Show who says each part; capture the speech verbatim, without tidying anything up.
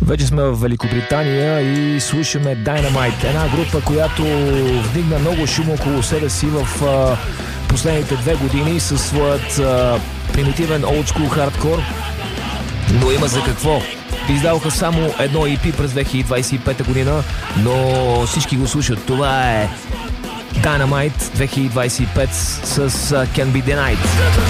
Speaker 1: Вече сме в Великобритания и слушаме Dynamite, една група, която вдигна много шум около себе си в а, последните две години със своят а, примитивен олдскул хардкор, но има за какво. Издаваха само едно и пи през две хиляди двадесет и пета година, но всички го слушат. Това е Dynamite две хиляди двадесет и пета с uh, Can Be Denied.